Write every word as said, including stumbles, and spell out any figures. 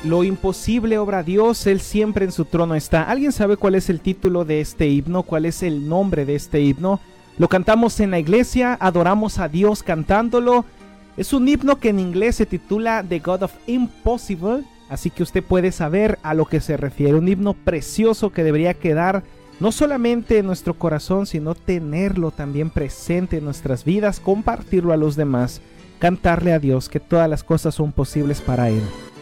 lo imposible obra Dios, Él siempre en su trono está. ¿Alguien sabe cuál es el título de este himno? ¿Cuál es el nombre de este himno? Lo cantamos en la iglesia, adoramos a Dios cantándolo. Es un himno que en inglés se titula The God of Impossible, así que usted puede saber a lo que se refiere. Un himno precioso que debería quedar no solamente en nuestro corazón, sino tenerlo también presente en nuestras vidas, compartirlo a los demás, cantarle a Dios que todas las cosas son posibles para Él.